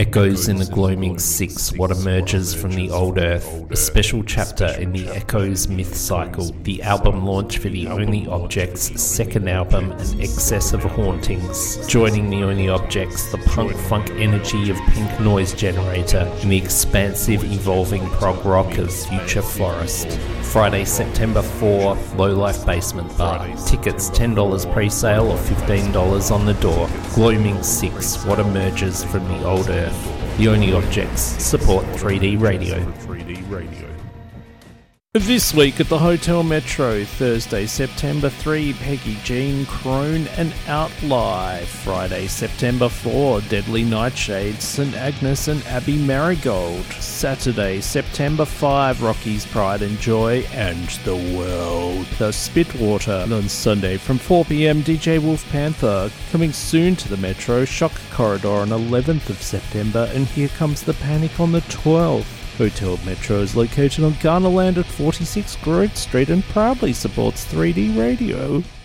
Echoes in a Gloaming 6, What Emerges from the Old Earth, a special chapter in the Echoes myth cycle, the album launch for the Only Objects' second album, An Excess of Hauntings. Joining the Only Objects, the punk-funk energy of Pink Noise Generator, and the expansive, evolving prog rock of Future Forest. Friday, September 4, Low Life Basement Bar. Tickets $10 pre-sale or $15 on the door. Gloaming 6, What Emerges from the Old Earth. The Only Objects support 3D Radio. This week at the Hotel Metro, Thursday, September 3, Peggy Jean Crone and Outlie. Friday, September 4, Deadly Nightshade, St. Agnes and Abbey Marigold. Saturday, September 5, Rocky's Pride and Joy and the World, the Spitwater. And on Sunday from 4pm, DJ Wolf Panther. Coming soon to the Metro, Shock Corridor on 11th of September, and Here Comes the Panic on the 12th. Hotel Metro is located on Garnerland at 46 Grove Street and proudly supports 3D Radio.